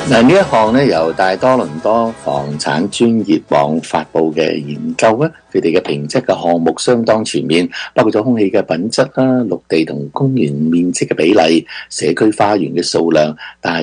嗱，呢一項咧由大多倫多房產專業網發布嘅研究咧，佢哋嘅評測嘅項目相當全面，包括咗空氣嘅品質啦、陸地同公園面積嘅比例、社區花園嘅數量、大